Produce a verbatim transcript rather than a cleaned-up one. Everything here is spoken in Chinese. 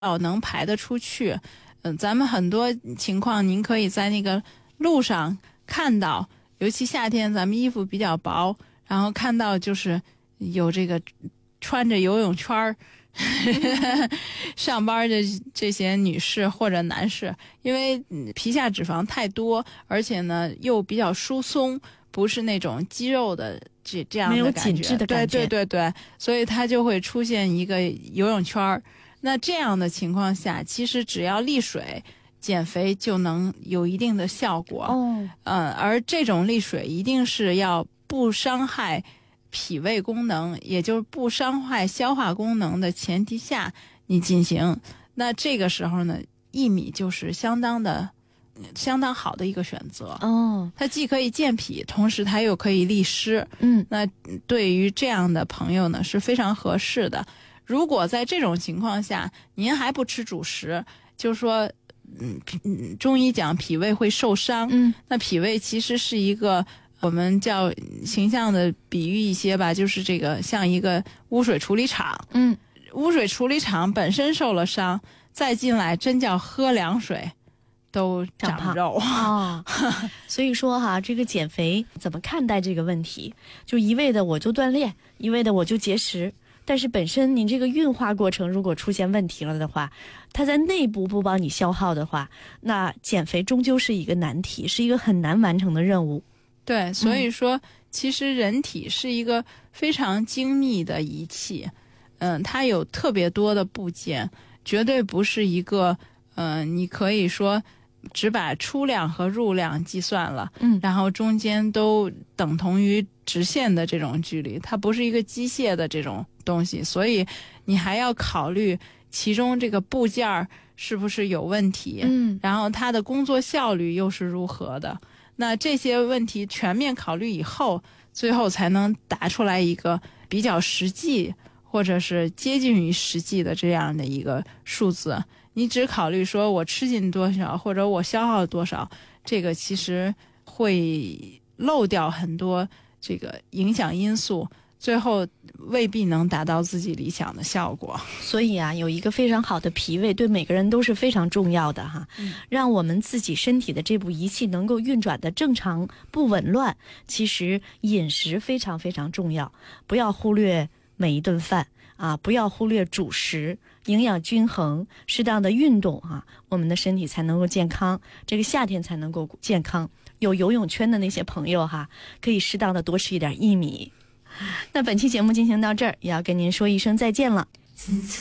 要能排得出去。嗯、呃，咱们很多情况您可以在那个路上看到，尤其夏天咱们衣服比较薄，然后看到就是有这个穿着游泳圈儿上班的这些女士或者男士，因为皮下脂肪太多，而且呢又比较疏松，不是那种肌肉的这这样的感觉， 没有紧致的感觉， 对对对对，所以它就会出现一个游泳圈儿。那这样的情况下，其实只要利水减肥就能有一定的效果。 哦， 嗯，而这种利水一定是要不伤害脾胃功能，也就是不伤害消化功能的前提下你进行。那这个时候呢，薏米就是相当的相当好的一个选择。 哦， 它既可以健脾，同时它又可以利湿。 嗯， 那对于这样的朋友呢是非常合适的。如果在这种情况下您还不吃主食，就是说嗯嗯，中医讲脾胃会受伤。 嗯， 那脾胃其实是一个我们叫形象的比喻一些吧，就是这个像一个污水处理厂。 嗯， 污水处理厂本身受了伤，再进来真叫喝凉水都长肉哦。所以说哈，这个减肥怎么看待这个问题？就一味的我就锻炼，一味的我就节食，但是本身你这个运化过程如果出现问题了的话，它在内部不帮你消耗的话，那减肥终究是一个难题，是一个很难完成的任务。 对，所以说、嗯、其实人体是一个非常精密的仪器，嗯，它有特别多的部件，绝对不是一个嗯，你可以说只把出量和入量计算了， 嗯， 然后中间都等同于直线的这种距离，它不是一个机械的这种东西，所以你还要考虑其中这个部件是不是有问题， 嗯， 然后它的工作效率又是如何的。那这些问题全面考虑以后，最后才能答出来一个比较实际或者是接近于实际的这样的一个数字。你只考虑说我吃进多少或者我消耗多少，这个其实会漏掉很多这个影响因素，最后未必能达到自己理想的效果。 所以啊，有一个非常好的脾胃对每个人都是非常重要的哈、嗯、让我们自己身体的这部仪器能够运转的正常不紊乱，其实饮食非常非常重要，不要忽略每一顿饭啊，不要忽略主食，营养均衡，适当的运动啊，我们的身体才能够健康，这个夏天才能够健康。有游泳圈的那些朋友哈，可以适当的多吃一点薏米。那本期节目进行到这儿，也要跟您说一声再见了。